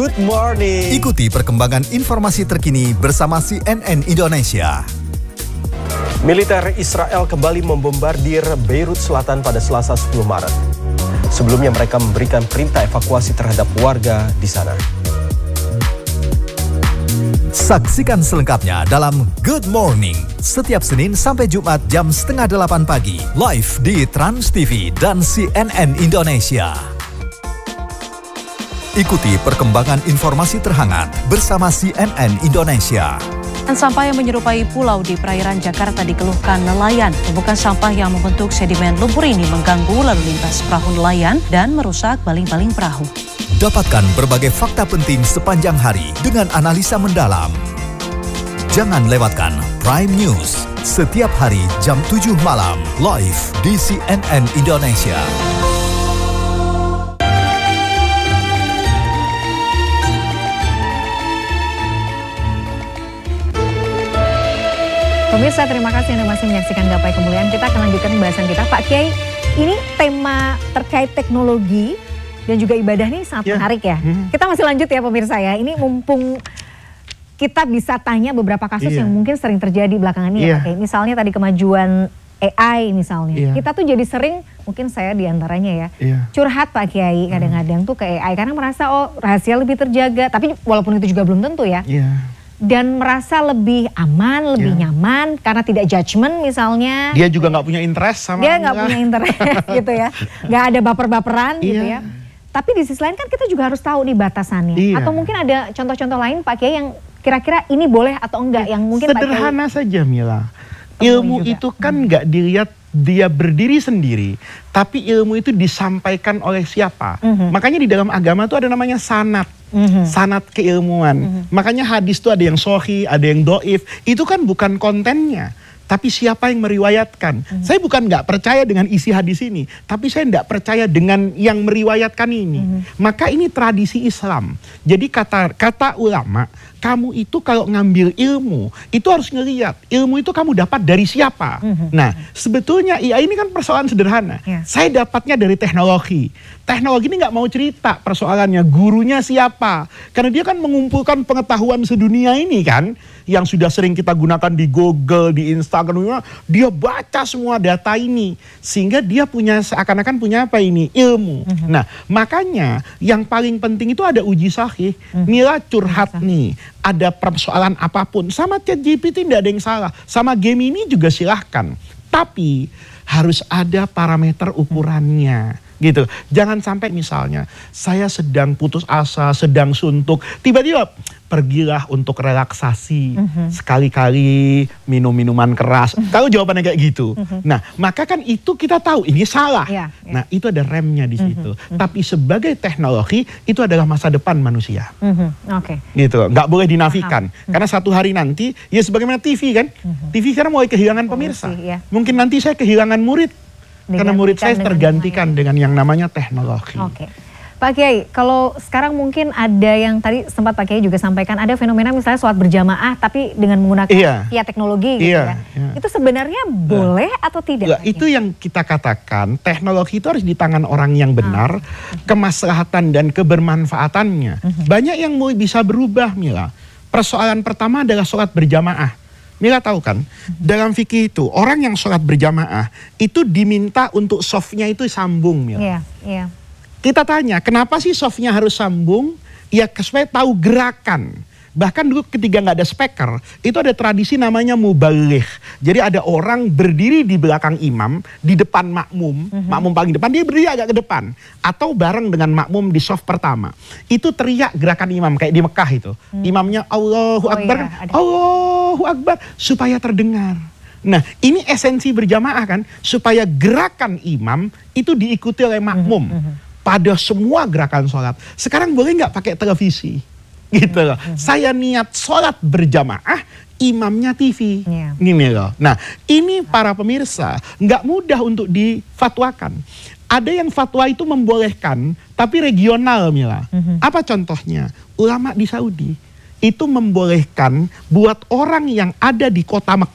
Good morning. Ikuti perkembangan informasi terkini bersama CNN Indonesia. Militer Israel kembali membombardir Beirut Selatan pada Selasa 10 Maret. Sebelumnya mereka memberikan perintah evakuasi terhadap warga di sana. Saksikan selengkapnya dalam Good Morning setiap Senin sampai Jumat jam 7:30 pagi live di Trans TV dan CNN Indonesia. Ikuti perkembangan informasi terhangat bersama CNN Indonesia. Sampah yang menyerupai pulau di perairan Jakarta dikeluhkan nelayan. Tumpukan sampah yang membentuk sedimen lumpur ini mengganggu lalu lintas perahu nelayan dan merusak baling-baling perahu. Dapatkan berbagai fakta penting sepanjang hari dengan analisa mendalam. Jangan lewatkan Prime News setiap hari jam 7 malam live di CNN Indonesia. Pemirsa, terima kasih Anda masih menyaksikan Gapai Kemuliaan. Kita akan lanjutkan pembahasan kita. Pak Kiai, ini tema terkait teknologi dan juga ibadah ini sangat menarik ya. Kita masih lanjut ya pemirsa ya. Ini mumpung kita bisa tanya beberapa kasus yang mungkin sering terjadi belakangan ini ya Pak Kiai. Misalnya tadi kemajuan AI misalnya. Kita tuh jadi sering, mungkin saya diantaranya ya, curhat Pak Kiai kadang-kadang tuh ke AI. Karena merasa rahasia lebih terjaga. Tapi walaupun itu juga belum tentu ya. Dan merasa lebih aman, lebih nyaman karena tidak judgement misalnya. Dia juga nggak punya interest sama dia nggak punya interest gitu ya, nggak ada baper-baperan gitu ya. Tapi di sisi lain kan kita juga harus tahu nih batasannya. Atau mungkin ada contoh-contoh lain Pak Kiai yang kira-kira ini boleh atau enggak yang mungkin sederhana Pak Kiai saja Mila. Ilmu itu kan nggak dilihat dia berdiri sendiri, tapi ilmu itu disampaikan oleh siapa. Makanya di dalam agama tuh ada namanya sanad. Sanad keilmuan. Makanya hadis tuh ada yang sahih, ada yang dhaif. Itu kan bukan kontennya, tapi siapa yang meriwayatkan. Saya bukan nggak percaya dengan isi hadis ini, tapi saya nggak percaya dengan yang meriwayatkan ini. Maka ini tradisi Islam. Jadi kata ulama, kamu itu kalau ngambil ilmu, itu harus ngelihat ilmu itu kamu dapat dari siapa. Nah, sebetulnya ini kan persoalan sederhana. Saya dapatnya dari teknologi. Teknologi ini nggak mau cerita persoalannya, gurunya siapa. Karena dia kan mengumpulkan pengetahuan sedunia ini kan, yang sudah sering kita gunakan di Google, di Instagram, dia baca semua data ini. Sehingga dia punya, seakan-akan punya apa ini? Ilmu. Nah, makanya yang paling penting itu ada uji sahih. Mila curhat nih, ada persoalan apapun. Sama ChatGPT tidak ada yang salah. Sama game ini juga silahkan. Tapi harus ada parameter ukurannya. Gitu. Jangan sampai misalnya saya sedang putus asa, sedang suntuk, tiba-tiba pergilah untuk relaksasi, sekali-kali minum minuman keras. Kalau jawabannya kayak gitu. Nah, maka kan itu kita tahu ini salah. Nah, itu ada remnya di situ. Tapi sebagai teknologi itu adalah masa depan manusia. Gitu, nggak boleh dinafikan. Karena satu hari nanti, ya sebagaimana TV kan, TV sekarang mulai kehilangan pemirsa. Mungkin nanti saya kehilangan murid. Karena murid saya tergantikan dengan yang namanya teknologi. Pak Kiai, kalau sekarang mungkin ada yang tadi sempat Pak Kiai juga sampaikan, ada fenomena misalnya sholat berjamaah tapi dengan menggunakan teknologi gitu ya. Itu sebenarnya boleh atau tidak? Itu yang kita katakan, teknologi itu harus di tangan orang yang benar, kemaslahatan dan kebermanfaatannya. Banyak yang mulai bisa berubah Mila. Persoalan pertama adalah sholat berjamaah. Mila tahu kan, dalam fikih itu orang yang sholat berjamaah itu diminta untuk softnya itu sambung Mila. Kita tanya, kenapa sih softnya harus sambung? Ya supaya tahu gerakan. Bahkan dulu ketika nggak ada speaker, itu ada tradisi namanya mubaligh. Jadi ada orang berdiri di belakang imam, di depan makmum, makmum paling depan, dia berdiri agak ke depan. Atau bareng dengan makmum di soft pertama. Itu teriak gerakan imam, kayak di Mekah itu. Imamnya Allahu Akbar, Allahu Akbar, supaya terdengar. Nah, ini esensi berjamaah kan, supaya gerakan imam itu diikuti oleh makmum. Pada semua gerakan sholat. Sekarang boleh nggak pakai televisi? Gitu loh. Saya niat sholat berjamaah, imamnya TV. Ini loh. Nah, ini para pemirsa nggak mudah untuk difatwakan. Ada yang fatwa itu membolehkan, tapi regional Mila. Apa contohnya? Ulama di Saudi itu membolehkan buat orang yang ada di kota Mekah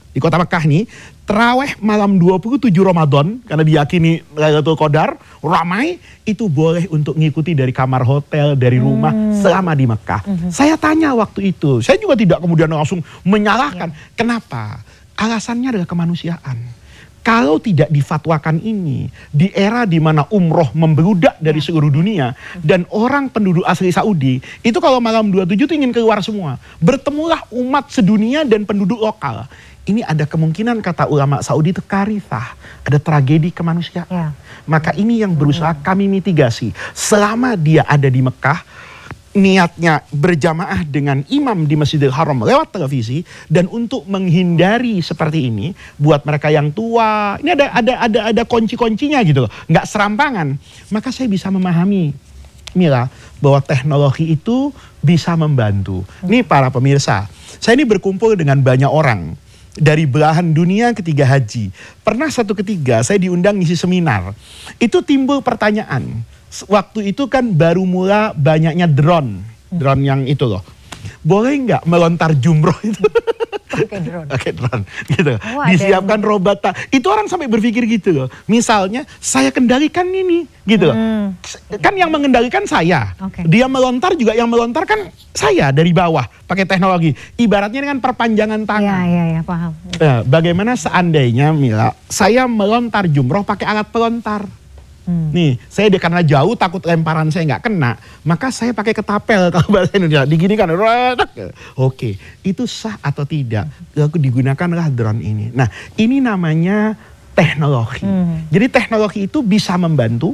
di kota Mekah nih, terawih malam 27 Ramadan, karena diyakini Lailatul Qadar, ramai, itu boleh untuk ngikuti dari kamar hotel, dari rumah, selama di Mekah. Saya tanya waktu itu, saya juga tidak kemudian langsung menyalahkan. Kenapa? Alasannya adalah kemanusiaan. Kalau tidak difatwakan ini, di era di mana umroh membludak dari seluruh dunia, dan orang penduduk asli Saudi, itu kalau malam 27 itu ingin keluar semua. Bertemulah umat sedunia dan penduduk lokal. Ini ada kemungkinan, kata ulama Saudi, itu karithah, ada tragedi kemanusiaan. Maka ini yang berusaha kami mitigasi. Selama dia ada di Mekah, niatnya berjamaah dengan imam di Masjidil Haram lewat televisi, dan untuk menghindari seperti ini buat mereka yang tua, ini ada kunci-kuncinya gitu loh, nggak serampangan. Maka saya bisa memahami, Mila, bahwa teknologi itu bisa membantu. Nih para pemirsa, saya ini berkumpul dengan banyak orang dari belahan dunia ketika haji. Pernah satu ketika saya diundang ngisi seminar, itu timbul pertanyaan. Waktu itu kan baru mula banyaknya drone yang itu loh. Boleh nggak melontar jumroh itu? Pakai drone gitu. Disiapkan robot. Itu orang sampai berpikir gitu loh. Misalnya saya kendalikan ini gitu loh. Kan yang mengendalikan saya. Dia melontar juga, yang melontar kan saya dari bawah pakai teknologi. Ibaratnya dengan perpanjangan tangan. Iya, paham. Nah, bagaimana seandainya, Mila, saya melontar jumroh pakai alat pelontar? Nih, saya karena jauh takut lemparan saya nggak kena, maka saya pakai ketapel kalau bahasa Indonesia, diginikan, oke, itu sah atau tidak? Lalu digunakanlah drone ini. Nah, ini namanya teknologi. Jadi teknologi itu bisa membantu,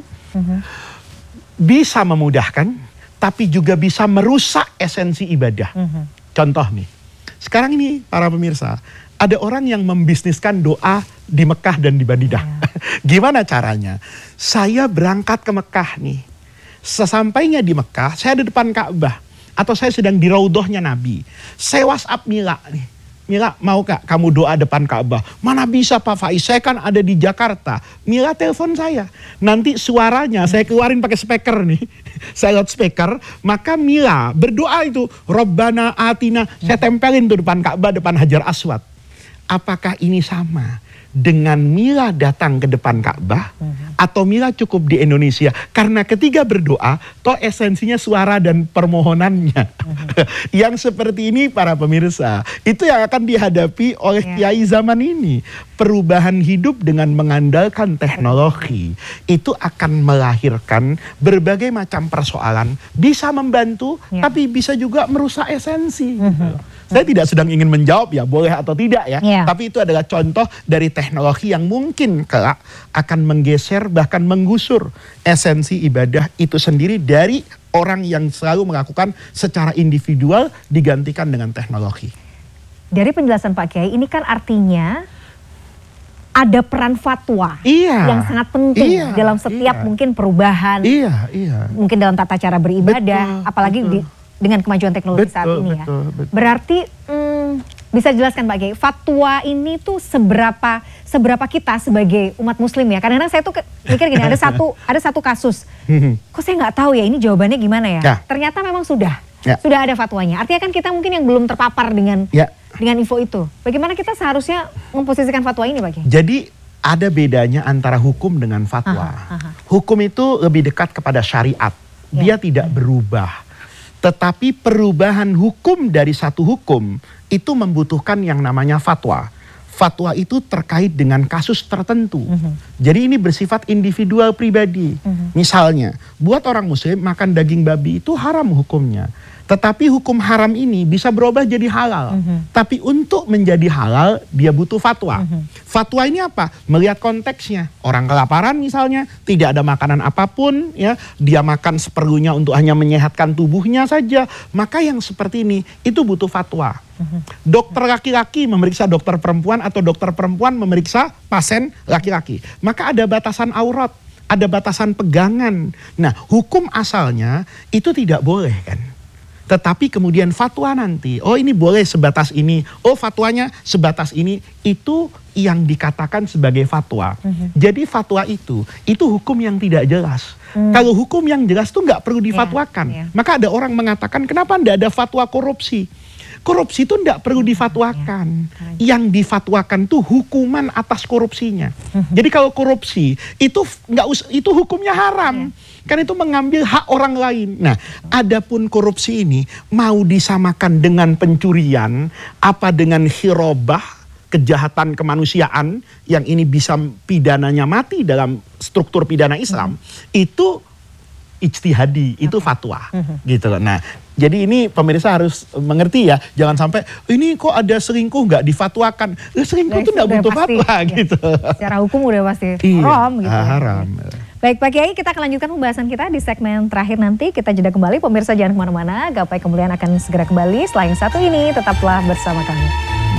bisa memudahkan, tapi juga bisa merusak esensi ibadah. Contoh nih, sekarang ini para pemirsa, ada orang yang membisniskan doa di Mekah dan di Madinah. Gimana caranya? Saya berangkat ke Mekah nih. Sesampainya di Mekah, saya ada depan Ka'bah. Atau saya sedang di raudhahnya Nabi. Saya WhatsApp Mila nih. Mila, mau gak kamu doa depan Ka'bah? Mana bisa Pak Faiz, saya kan ada di Jakarta. Mila telepon saya. Nanti suaranya saya keluarin pakai speaker nih. Saya loudspeaker, maka Mila berdoa itu. Rabbana atina, saya tempelin tuh depan Ka'bah, depan Hajar Aswad. Apakah ini sama dengan Mila datang ke depan Ka'bah, atau Mila cukup di Indonesia? Karena ketika berdoa, toh esensinya suara dan permohonannya. Yang seperti ini para pemirsa, itu yang akan dihadapi oleh kiai zaman ini. Perubahan hidup dengan mengandalkan teknologi, itu akan melahirkan berbagai macam persoalan. Bisa membantu, tapi bisa juga merusak esensi. Saya tidak sedang ingin menjawab ya boleh atau tidak ya. Tapi itu adalah contoh dari teknologi yang mungkin kelak akan menggeser bahkan menggusur esensi ibadah itu sendiri dari orang yang selalu melakukan secara individual digantikan dengan teknologi. Dari penjelasan Pak Kiai, ini kan artinya ada peran fatwa yang sangat penting dalam setiap mungkin perubahan. Mungkin dalam tata cara beribadah, apalagi dengan kemajuan teknologi saat ini ya. Berarti bisa jelaskan Pak Kiai, fatwa ini tuh seberapa kita sebagai umat muslim ya. Kadang-kadang saya tuh mikir gini, ada satu kasus. Kok saya nggak tahu ya ini jawabannya gimana ya? Ternyata memang sudah ada fatwanya. Artinya kan kita mungkin yang belum terpapar dengan info itu. Bagaimana kita seharusnya memposisikan fatwa ini Pak Kiai? Jadi ada bedanya antara hukum dengan fatwa. Hukum itu lebih dekat kepada syariat. Dia tidak berubah. Tetapi perubahan hukum dari satu hukum itu membutuhkan yang namanya fatwa. Fatwa itu terkait dengan kasus tertentu. Jadi ini bersifat individual pribadi. Misalnya, buat orang muslim makan daging babi itu haram hukumnya. Tetapi hukum haram ini bisa berubah jadi halal. Tapi untuk menjadi halal dia butuh fatwa. Fatwa ini apa? Melihat konteksnya. Orang kelaparan misalnya, tidak ada makanan apapun, ya, dia makan seperlunya untuk hanya menyehatkan tubuhnya saja. Maka yang seperti ini itu butuh fatwa. Dokter laki-laki memeriksa dokter perempuan, atau dokter perempuan memeriksa pasien laki-laki. Maka ada batasan aurat, ada batasan pegangan. Nah, hukum asalnya itu tidak boleh kan. Tetapi kemudian fatwa nanti, oh ini boleh sebatas ini, oh fatwanya sebatas ini, itu yang dikatakan sebagai fatwa. Jadi fatwa itu hukum yang tidak jelas. Kalau hukum yang jelas tuh nggak perlu difatwakan. Maka ada orang mengatakan, kenapa tidak ada fatwa korupsi? korupsi itu tidak perlu difatwakan. Yang difatwakan tuh hukuman atas korupsinya. Jadi kalau korupsi itu itu hukumnya haram. Kan itu mengambil hak orang lain. Nah, adapun korupsi ini mau disamakan dengan pencurian, apa dengan khirabah, kejahatan kemanusiaan yang ini bisa pidananya mati dalam struktur pidana Islam, itu ijtihadi, itu fatwa, gitu loh. Nah, jadi ini pemirsa harus mengerti ya, jangan sampai ini kok ada selingkuh nggak difatwakan, selingkuh itu nggak butuh fatwa, gitu. Secara hukum udah pasti haram, gitu. Haram. Baik Pak Kiai, kita akan lanjutkan pembahasan kita di segmen terakhir nanti. Kita jeda kembali, pemirsa jangan kemana-mana. Gapai Kemuliaan akan segera kembali. Setelah yang satu ini, tetaplah bersama kami.